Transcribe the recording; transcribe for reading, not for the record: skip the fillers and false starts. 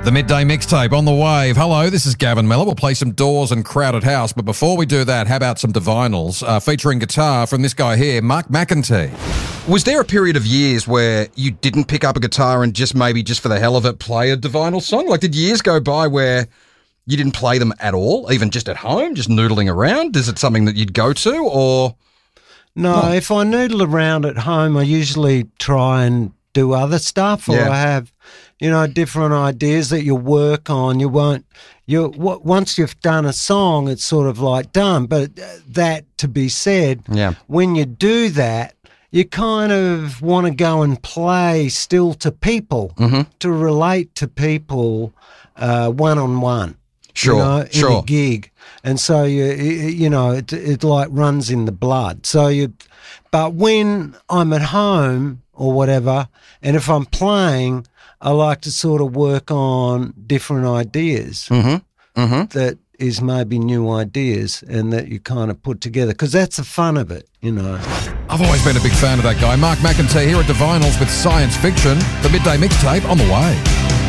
The Midday Mixtape on the wave. Hello, this is Gavin Miller. We'll play some Doors and Crowded House, but before we do that, how about some Divinals featuring guitar from this guy here, Mark McEntee. Was there a period of years where you didn't pick up a guitar and just for the hell of it play a Divinal song? Like, did years go by where you didn't play them at all, even just at home, just noodling around? Is it something that you'd go to, or...? No, if I noodle around at home, I usually try and do other stuff, or I have, different ideas that you work on. Once you've done a song, it's sort of like done. But that to be said, when you do that, you kind of want to go and play still to people, to relate to people one-on-one. Sure. In a gig. And so, it like runs in the blood. But when I'm at home or whatever, and if I'm playing, I like to sort of work on different ideas that is maybe new ideas and that you kind of put together, because that's the fun of it, I've always been a big fan of that guy. Mark McEntee here at Divinals with Science Fiction. The Midday Mixtape on the way.